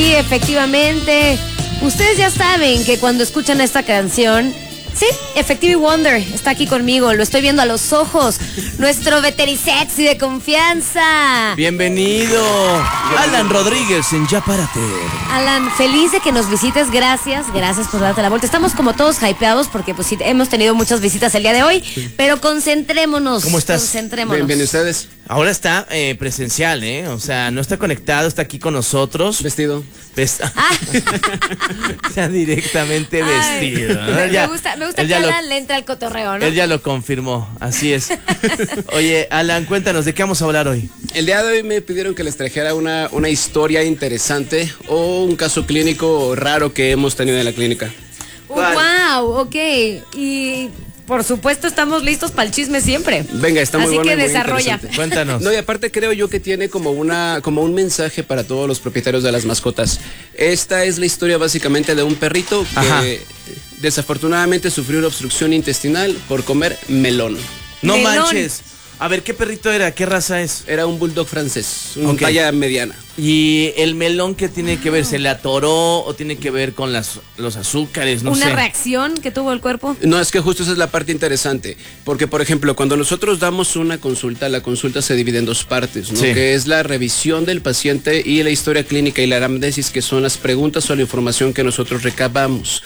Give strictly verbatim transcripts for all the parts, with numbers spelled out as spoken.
Sí, efectivamente. Ustedes ya saben que cuando escuchan esta canción, sí, Effective Wonder está aquí conmigo, lo estoy viendo a los ojos, nuestro veterisexy de confianza. Bienvenido, Alan Rodríguez en Ya Párate. Alan, feliz de que nos visites, gracias, gracias por darte la vuelta. Estamos como todos hypeados porque pues sí, hemos tenido muchas visitas el día de hoy, pero concentrémonos. ¿Cómo estás? Concentrémonos. Bien, bien, ¿ustedes? Ahora está eh, presencial, ¿eh? O sea, no está conectado, está aquí con nosotros. Vestido. Ves- Ah. Está directamente Ay, vestido, ¿no? Me, Él ya- me gusta, me gusta él que ya lo- Alan le entra al cotorreo, ¿no? Él ya lo confirmó, así es. Oye, Alan, cuéntanos, ¿de qué vamos a hablar hoy? El día de hoy me pidieron que les trajera una, una historia interesante o un caso clínico raro que hemos tenido en la clínica. Oh, wow, ok. Y por supuesto estamos listos para el chisme siempre. Venga, está muy Así bueno que y muy desarrolla. interesante. Cuéntanos. No, y aparte creo yo que tiene como una como un mensaje para todos los propietarios de las mascotas. Esta es la historia básicamente de un perrito que Ajá. desafortunadamente sufrió una obstrucción intestinal por comer melón. No Melón. manches. A ver, ¿qué perrito era? ¿Qué raza es? Era un bulldog francés, una Ok. talla mediana. ¿Y el melón qué tiene que ver? ¿Se le atoró o tiene que ver con las, los azúcares? No Una sé. reacción que tuvo el cuerpo. No, es que justo esa es la parte interesante, porque por ejemplo, cuando nosotros damos una consulta, la consulta se divide en dos partes, ¿no? Sí. Que es la revisión del paciente y la historia clínica y la anamnesis, que son las preguntas o la información que nosotros recabamos.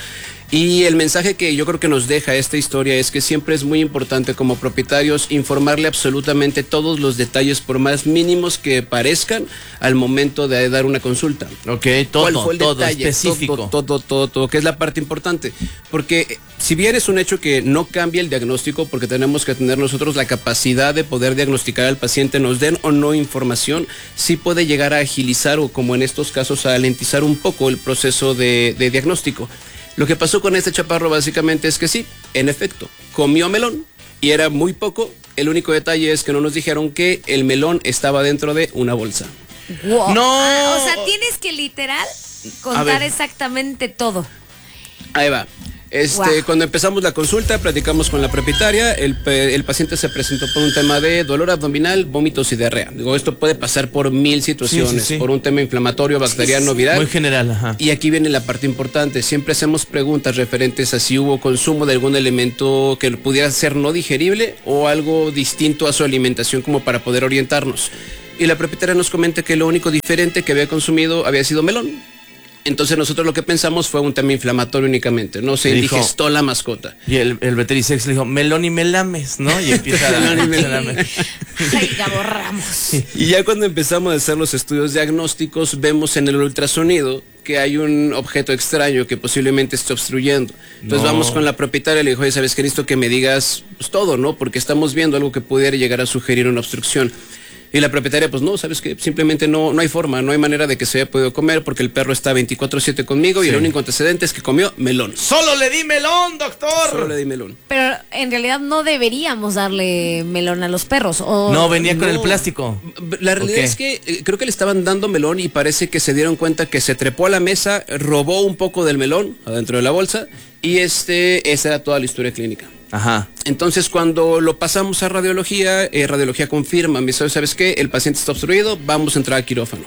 Y el mensaje que yo creo que nos deja esta historia es que siempre es muy importante como propietarios informarle absolutamente todos los detalles, por más mínimos que parezcan, al momento de dar una consulta. Ok, todo, ¿Cuál fue el todo, detalle? específico. Todo, todo, todo, todo, que es la parte importante. Porque eh, si bien es un hecho que no cambia el diagnóstico, porque tenemos que tener nosotros la capacidad de poder diagnosticar al paciente, nos den o no información, sí puede llegar a agilizar o, como en estos casos, a alentizar un poco el proceso de, de diagnóstico. Lo que pasó con este chaparro básicamente es que sí, en efecto, comió melón y era muy poco. El único detalle es que no nos dijeron que el melón estaba dentro de una bolsa. Wow. No. Ah, o sea, tienes que literal A contar ver. exactamente todo. Ahí va. Este, Guau. Cuando empezamos la consulta, platicamos con la propietaria, el, pe- el paciente se presentó por un tema de dolor abdominal, vómitos y diarrea. Digo, esto puede pasar por mil situaciones, Sí, sí, sí. por un tema inflamatorio, bacteriano, viral. Muy general, ajá. Y aquí viene la parte importante, siempre hacemos preguntas referentes a si hubo consumo de algún elemento que pudiera ser no digerible o algo distinto a su alimentación, como para poder orientarnos. Y la propietaria nos comenta que lo único diferente que había consumido había sido melón. Entonces nosotros lo que pensamos fue un tema inflamatorio únicamente, no se Dijo- indigestó la mascota. Y el, el veterisex le dijo, melón y melames, ¿no? Y empieza a Melón y melame. Ay, ya borramos. Y ya cuando empezamos a hacer los estudios diagnósticos, vemos en el ultrasonido que hay un objeto extraño que posiblemente esté obstruyendo. Entonces No. vamos con la propietaria y le dijo, oye, ¿sabes qué? Necesito que me digas pues, todo, ¿no? Porque estamos viendo algo que pudiera llegar a sugerir una obstrucción. Y la propietaria, pues no, ¿sabes qué? Simplemente no, no hay forma, no hay manera de que se haya podido comer porque el perro está veinticuatro siete conmigo y Sí. el único antecedente es que comió melón. ¡Solo le di melón, doctor! Solo le di melón. Pero en realidad no deberíamos darle melón a los perros. O... No, venía con No. el plástico. La realidad Ok. es que eh, creo que le estaban dando melón y parece que se dieron cuenta que se trepó a la mesa, robó un poco del melón adentro de la bolsa y este, esa era toda la historia clínica. Ajá. Entonces cuando lo pasamos a radiología, eh, radiología confirma, me dice, ¿sabes qué? El paciente está obstruido, vamos a entrar a quirófano.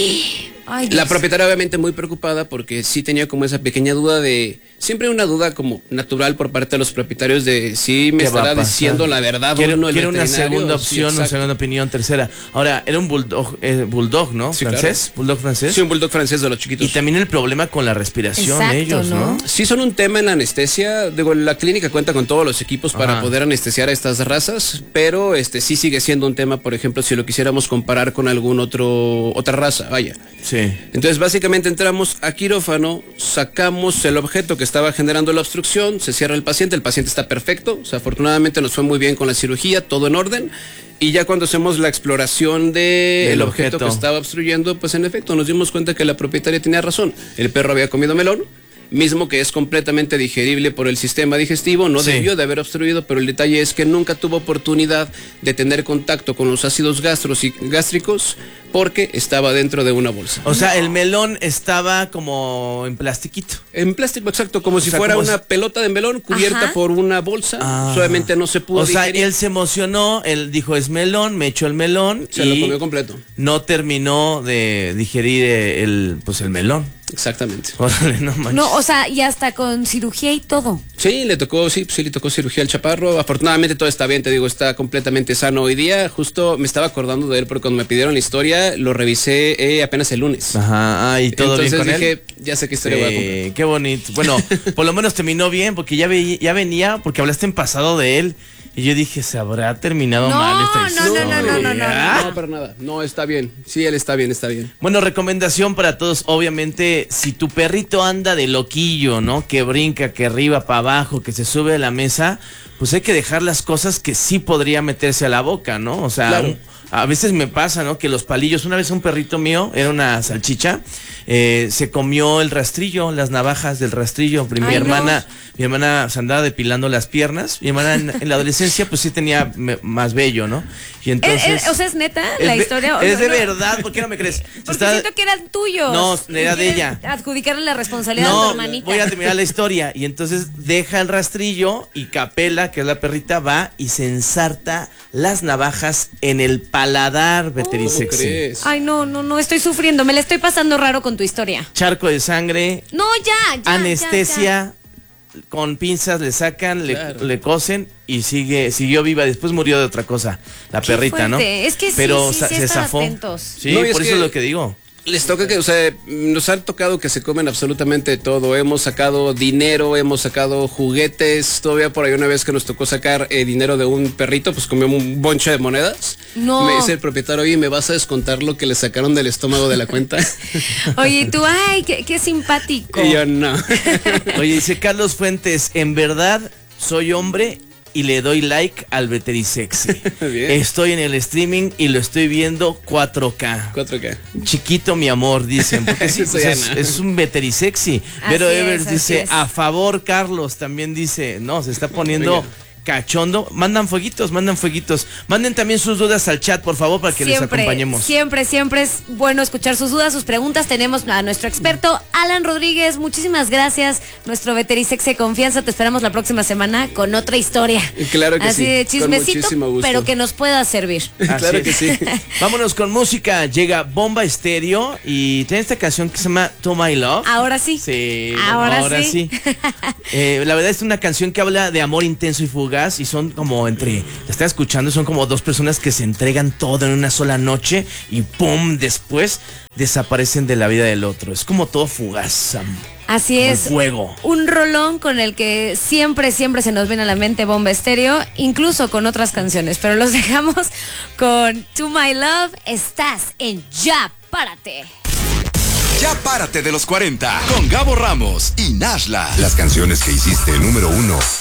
Ay, La Dios. propietaria obviamente muy preocupada porque sí tenía como esa pequeña duda de, siempre una duda como natural por parte de los propietarios de si me ¿Qué va a estará pasar? diciendo la verdad Quiere, o no el quiere una veterinario. segunda Sí, opción, una exacto. segunda opinión, tercera. Ahora, era un bulldog, eh, bulldog, ¿no? Sí, ¿Francés? claro. ¿Bulldog francés? Sí, un bulldog francés de los chiquitos. Y también el problema con la respiración Exacto, de ellos, ¿no? ¿no? Sí son un tema en la anestesia, digo, la clínica cuenta con todos los equipos para Ajá. poder anestesiar a estas razas, pero este sí sigue siendo un tema, por ejemplo, si lo quisiéramos comparar con algún otro otra raza, vaya. Sí. Entonces básicamente entramos a quirófano, sacamos el objeto que estaba generando la obstrucción, se cierra el paciente, el paciente está perfecto, o sea, afortunadamente nos fue muy bien con la cirugía, todo en orden. Y ya cuando hacemos la exploración del Del objeto, objeto. que estaba obstruyendo, pues en efecto nos dimos cuenta que la propietaria tenía razón. El perro había comido melón mismo que es completamente digerible por el sistema digestivo, no Sí. debió de haber obstruido, pero el detalle es que nunca tuvo oportunidad de tener contacto con los ácidos gastros y gástricos porque estaba dentro de una bolsa. O sea, el melón estaba como en plastiquito. En plástico, exacto, como si sea, fuera como una si- pelota de melón cubierta Ajá. por una bolsa, Ah. solamente no se pudo O sea, digerir. él se emocionó, él dijo es melón, me echó el melón Se y lo comió completo. no terminó de digerir eh, el, pues el melón. Exactamente. Órale, no manches. No, o sea, y hasta con cirugía y todo. Sí, le tocó, sí, sí, le tocó cirugía al chaparro. Afortunadamente todo está bien, te digo, está completamente sano hoy día. Justo me estaba acordando de él porque cuando me pidieron la historia, lo revisé eh, apenas el lunes. Ajá, ah, y todo Entonces bien con dije, él. ya sé qué historia voy a contar. Eh, qué bonito. Bueno, por lo menos terminó bien porque ya, ve, ya venía, porque hablaste en pasado de él. Y yo dije, se habrá terminado No, mal esta no, historia. no, no, no, no, no. No, para nada. No, está bien. Sí, él está bien, está bien. Bueno, recomendación para todos, obviamente, si tu perrito anda de loquillo, ¿no? Que brinca, que arriba, para abajo, que se sube a la mesa, pues hay que dejar las cosas que sí podría meterse a la boca, ¿no? O sea, Claro. un- a veces me pasa, ¿no? Que los palillos, una vez un perrito mío, era una salchicha, eh, se comió el rastrillo, las navajas del rastrillo. Mi Ay, hermana, mi hermana se andaba depilando las piernas. Mi hermana en, en la adolescencia, pues sí tenía me- más vello, ¿no? Y entonces. ¿Es- es- o sea, ¿es neta es la de- historia? Es de No, verdad, ¿por qué no me crees? Se Porque está- siento que eran tuyos. No, era de ¿Quieres ella. adjudicarle la responsabilidad a tu No, hermanita. voy a terminar la historia. Y entonces deja el rastrillo y Capela, que es la perrita, va y se ensarta las navajas en el paladar ¿Cómo veterisexy. crees? Ay, no, no, no, estoy sufriendo. Me la estoy pasando raro con tu historia. Charco de sangre, No, ya, ya. anestesia, ya, con pinzas le sacan, le, Claro. le cosen y sigue, siguió viva. Después murió de otra cosa, la Qué perrita, ¿no? fuerte. Es que sí, Pero sí, sa- sí se están zafó. atentos. Sí, No, y es por eso que- es lo que digo. Les toca que, o sea, nos han tocado que se comen absolutamente todo. Hemos sacado dinero, hemos sacado juguetes. Todavía por ahí una vez que nos tocó sacar eh, dinero de un perrito, pues comió un bonche de monedas. No. Me dice el propietario, oye, ¿me vas a descontar lo que le sacaron del estómago de la cuenta? ya. Oye, y tú, ay, qué, qué simpático. Y yo, no. Oye, dice Carlos Fuentes, en verdad soy hombre y le doy like al Veterisexy. Bien. Estoy en el streaming y lo estoy viendo cuatro K. cuatro K. Chiquito mi amor, dicen. Porque sí, Eso pues ya es, no. es un Veterisexy. Así Pero es, Evers así dice, es. a favor Carlos, también dice, no, se está poniendo Venga. cachondo. Mandan fueguitos, mandan fueguitos. Manden también sus dudas al chat, por favor, para que les acompañemos. Siempre, siempre es bueno escuchar sus dudas, sus preguntas. Tenemos a nuestro experto, Alan Rodríguez. Muchísimas gracias. Nuestro Veterisex de confianza. Te esperamos la próxima semana con otra historia. Claro que Así sí, de con chismecito, muchísimo gusto. pero que nos pueda servir. Así Claro es. que sí. Vámonos con música. Llega Bomba Estéreo y tiene esta canción que se llama To My Love. Ahora sí. Sí, Ahora sí. sí. Eh, la verdad es una canción que habla de amor intenso y fugaz y son como entre, la estás escuchando, son como dos personas que se entregan todo en una sola noche y ¡pum! Después desaparecen de la vida del otro. Es como todo fugaz, Sam. Así Como es. fuego. Un rolón con el que siempre, siempre se nos viene a la mente Bomba Estéreo, incluso con otras canciones. Pero los dejamos con To My Love. Estás en Ya Párate. Ya párate de los cuarenta con Gabo Ramos y Nashla. Las canciones que hiciste número uno